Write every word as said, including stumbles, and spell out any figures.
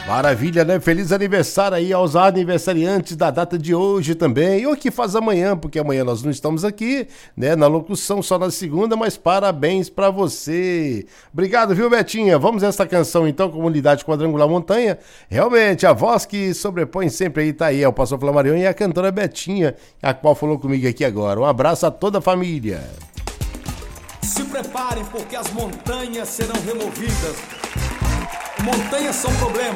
Maravilha, né? Feliz aniversário aí aos aniversariantes da data de hoje também. E o que faz amanhã, porque amanhã nós não estamos aqui, né? Na locução só na segunda, mas parabéns pra você. Obrigado, viu, Betinha? Vamos a essa canção então, Comunidade Quadrangular Montanha. Realmente, a voz que sobrepõe sempre aí tá aí, é o pastor Flamarion e a cantora Betinha, a qual falou comigo aqui agora. Um abraço a toda a família. Se preparem porque as montanhas serão removidas. Montanhas são problemas.